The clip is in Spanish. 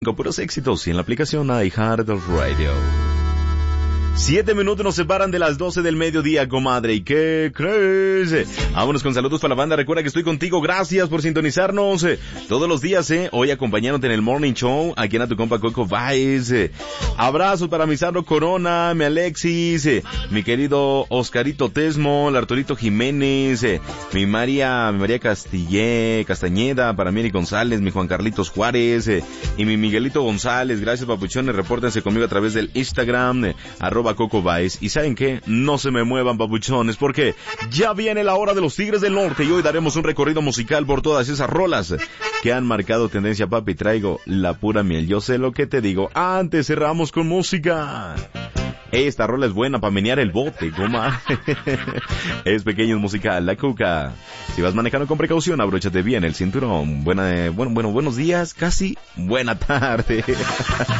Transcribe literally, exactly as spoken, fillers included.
Con puros éxitos y en la aplicación iHeartRadio. Siete minutos nos separan de las doce del mediodía, comadre. ¿Y qué crees? Vámonos con saludos para la banda. Recuerda que estoy contigo. Gracias por sintonizarnos eh, todos los días, eh. Hoy acompañándote en el Morning Show. Aquí en a tu compa Coco Baez. Eh. Abrazos para mi Sandro Corona, mi Alexis, eh. mi querido Oscarito Tesmo, el Arturito Jiménez, eh. mi María, mi María Castille, Castañeda, para Miri González, mi Juan Carlitos Juárez, eh. y mi Miguelito González. Gracias, papuchones. Repórtense conmigo a través del Instagram, eh. arroba Coco Baez. Y ¿saben qué? No se me muevan, papuchones, porque ya viene la hora de los Tigres del Norte y hoy daremos un recorrido musical por todas esas rolas que han marcado tendencia, papi. Traigo la pura miel. Yo sé lo que te digo. Antes cerramos con música. Esta rola es buena para menear el bote, coma. Es pequeño, es musical, la cuca. Si vas manejando con precaución, abróchate bien el cinturón. Buena, bueno, bueno, buenos días, casi buena tarde.